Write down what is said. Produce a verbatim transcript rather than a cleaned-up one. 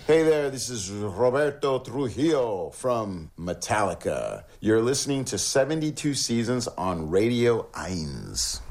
Hey there, this is Roberto Trujillo from Metallica. You're listening to seventy-two Seasons on Radio eins.